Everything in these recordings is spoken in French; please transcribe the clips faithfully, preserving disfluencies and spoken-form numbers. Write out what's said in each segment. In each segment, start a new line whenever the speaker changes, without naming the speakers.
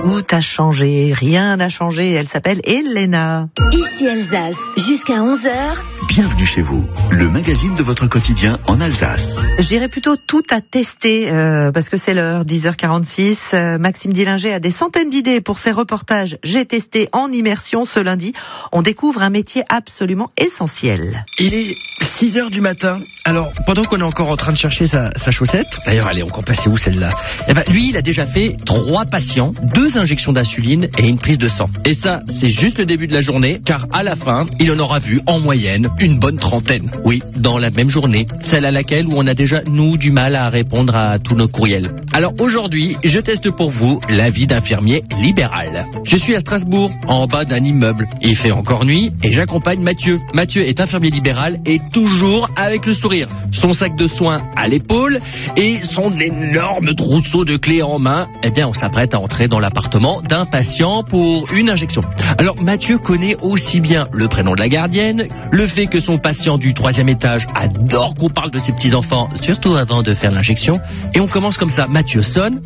Tout a changé, rien n'a changé. Elle s'appelle Elena.
Ici Alsace, jusqu'à onze heures.
Bienvenue chez vous, le magazine de votre quotidien en Alsace.
Je dirais plutôt tout à tester, euh, parce que c'est l'heure, dix heures quarante-six. Euh, Maxime Dillinger a des centaines d'idées pour ses reportages. J'ai testé en immersion ce lundi. On découvre un métier absolument essentiel.
Il est six heures du matin. Alors, pendant qu'on est encore en train de chercher sa, sa chaussette, d'ailleurs, elle est encore passée où celle-là? Eh ben, lui, il a déjà fait trois patients, deux injections d'insuline et une prise de sang. Et ça, c'est juste le début de la journée, car à la fin, il en aura vu en moyenne une bonne trentaine. Oui, dans la même journée, celle à laquelle où on a déjà, nous, du mal à répondre à tous nos courriels. Alors aujourd'hui, je teste pour vous la vie d'infirmier libéral. Je suis à Strasbourg, en bas d'un immeuble. Il fait encore nuit et j'accompagne Mathieu. Mathieu est infirmier libéral et toujours avec le sourire. Son sac de soins à l'épaule et son énorme trousseau de clés en main. Eh bien, on s'apprête à entrer dans l'appartement d'un patient pour une injection. Alors Mathieu connaît aussi bien le prénom de la gardienne, le fait que son patient du troisième étage adore qu'on parle de ses petits-enfants, surtout avant de faire l'injection. Et on commence comme ça. Mathieu sonne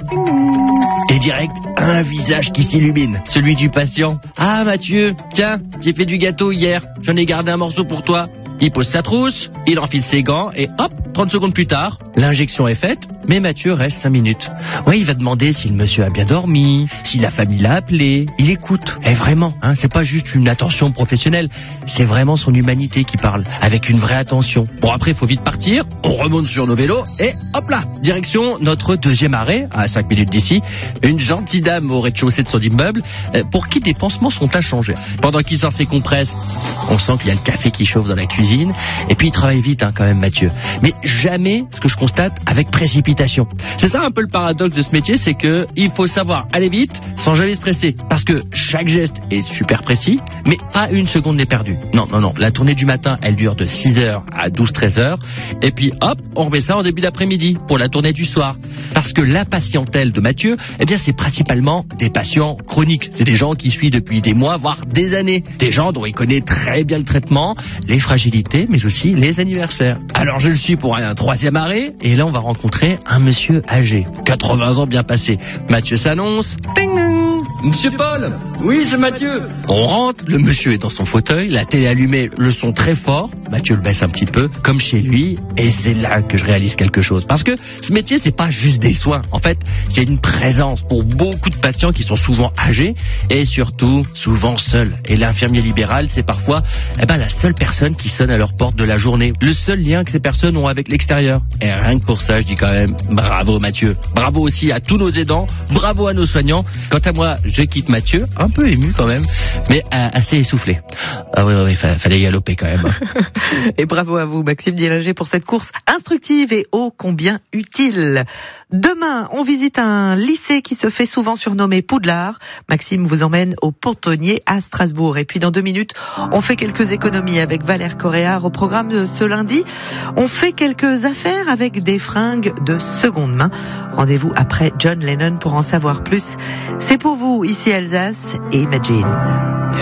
et direct, un visage qui s'illumine, celui du patient. Ah Mathieu, tiens, j'ai fait du gâteau hier, j'en ai gardé un morceau pour toi. Il pose sa trousse, il enfile ses gants et hop, trente secondes plus tard, l'injection est faite, mais Mathieu reste cinq minutes. Oui, il va demander si le monsieur a bien dormi, si la famille l'a appelé. Il écoute. Et vraiment, hein, c'est pas juste une attention professionnelle, c'est vraiment son humanité qui parle, avec une vraie attention. Bon, après, il faut vite partir, on remonte sur nos vélos et hop là, direction notre deuxième arrêt, à cinq minutes d'ici, une gentille dame au rez-de-chaussée de son immeuble, pour qui des pansements sont inchangés. Pendant qu'il sort ses compresses, on sent qu'il y a le café qui chauffe dans la cuisine. Et puis il travaille vite hein, quand même Mathieu. Mais jamais, ce que je constate, avec précipitation. C'est ça un peu le paradoxe de ce métier, c'est que il faut savoir aller vite sans jamais stresser. Parce que chaque geste est super précis, mais pas une seconde n'est perdue. Non, non, non. La tournée du matin, elle dure de six heures à douze treize heures. Et puis hop, on remet ça en début d'après-midi pour la tournée du soir. Parce que la patientèle de Mathieu, eh bien c'est principalement des patients chroniques. C'est des gens qui suivent depuis des mois, voire des années. Des gens dont il connaît très bien le traitement, les fragilités, mais aussi les anniversaires. Alors je le suis pour un troisième arrêt, et là on va rencontrer un monsieur âgé, quatre-vingts ans bien passé. Mathieu s'annonce. Ding ding. Monsieur Paul. Oui, c'est Mathieu. On rentre, le monsieur est dans son fauteuil, la télé allumée, le son très fort. Mathieu le baisse un petit peu, comme chez lui, et c'est là que je réalise quelque chose. Parce que ce métier, c'est pas juste des soins. En fait, c'est une présence pour beaucoup de patients qui sont souvent âgés, et surtout, souvent seuls. Et l'infirmier libéral, c'est parfois eh ben, la seule personne qui sonne à leur porte de la journée. Le seul lien que ces personnes ont avec l'extérieur. Et rien que pour ça, je dis quand même bravo Mathieu. Bravo aussi à tous nos aidants. Bravo à nos soignants. Quant à moi, je quitte Mathieu, un peu ému quand même, mais euh, assez essoufflé. Ah oui, oui, oui, fallait galoper quand même.
Et bravo à vous, Maxime Dillinger, pour cette course instructive et ô combien utile. Demain, on visite un lycée qui se fait souvent surnommer Poudlard. Maxime vous emmène au Pontonnier à Strasbourg. Et puis dans deux minutes, on fait quelques économies avec Valère Coréard au programme de ce lundi. On fait quelques affaires avec des fringues de seconde main. Rendez-vous après John Lennon pour en savoir plus. C'est pour vous, ici Alsace et Imagine.